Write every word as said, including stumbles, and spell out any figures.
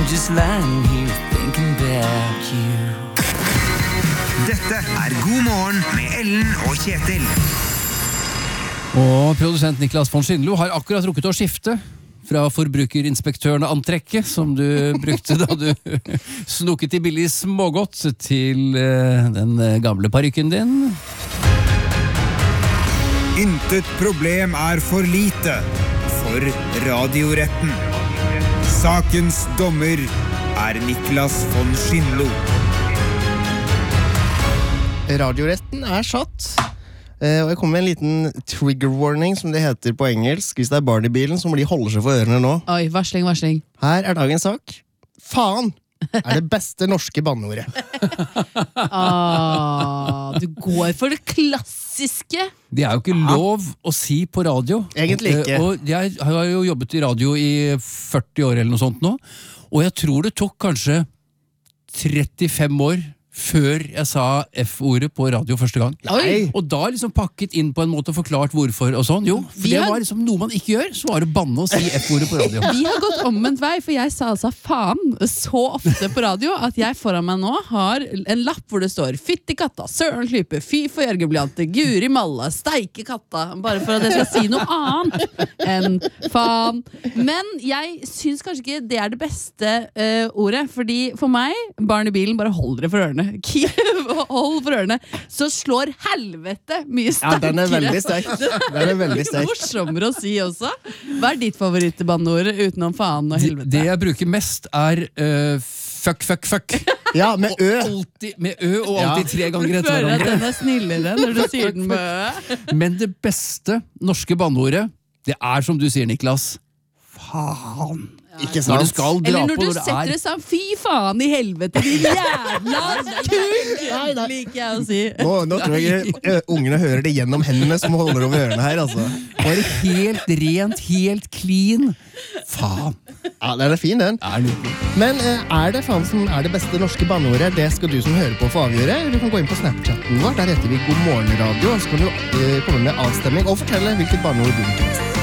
I'm just lying here thinking about you. Dette er God morgen med Ellen og Kjetil. Og produsent Niklas von Schindlo har akkurat rukket å skifte fra forbrukerinspektørende antrekket som du brukte da du snukket i billig smågodt til uh, den gamle parykken din. Intet problem er for lite for radioretten. Sakens dommer er Niklas von Schindlo. Radioretten er satt. Uh, og jeg kommer med en liten trigger warning, som det heter på engelsk. Hvis det er barn i bilen, så må de holde seg for ørene nå. Oi, varsling, varsling. Her er dagens sak. Faen er det beste norske banneordet. ah, Du går for det klassiske. Det er jo ikke lov å si på radio. Egentlig ikke. Uh, og jeg har jo jobbet i radio i førti år eller noe sånt nå, og jeg tror det tok kanskje trettifem år før jeg sa F-ordet på radio første gang. Oi. Og da liksom pakket inn på en måte og forklart hvorfor og sånn. Jo, for Vi det har- var liksom noe man ikke gjør, så var det banne å si F-ordet på radio. Vi har gått omvendt vei, for jeg sa altså faen så ofte på radio at jeg foran meg nå har en lapp hvor det står Fytti katta, Søren Klype, fy for Jørgebliante, Guri Malle, steike katta, bare for at jeg skal si noe annet enn faen. Men jeg syns kanskje ikke det er det beste uh, ordet, fordi for meg, barn i bilen, bare hold dere for ørene. Hold for ørene. Så slår helvete mye Ja, sterkere. den er veldig sterk. Den er veldig sterk. Morsommere å si også. Hva er ditt favorittbanneord utenom faen og Det, helvete? det jeg bruker mest er uh, fuck, fuck, fuck. Ja, med ø. Alltid, med ø og alltid tre ganger Du etter føler at hverandre. den er snillere når du sier den med ø. Men det beste norske banneordet, det er som du sier, Niklas, faen. Ikke Når du sant? skal dra Eller når på du når det setter er det sånn, fy faen i helvete, din jævla kuk! Nei, nei. Liker jeg å si. Nå, nå tror jeg ø, ungene hører det gjennom hendene som holder over ørene her, altså. bare helt rent, helt clean. Faen. Ja, den er fin, den. Er det Men eh, er det faen som er det beste norske banneordet? Det skal du som hører på få avgjøre. Du kan gå inn på Snapchatten vår. Der heter vi God morgen radio. Og så kan du eh, komme med avstemming og fortelle hvilket banneord du liker best.